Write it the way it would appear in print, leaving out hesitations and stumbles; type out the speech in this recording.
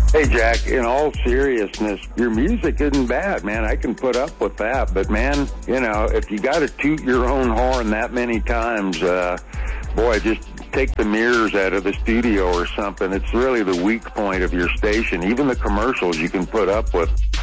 Hey, Jack, in all seriousness, your music isn't bad, man. I can put up with that. But, man, you know, if you got to toot your own horn that many times, boy, just take the mirrors out of the studio or something. It's really the weak point of your station. Even the commercials you can put up with.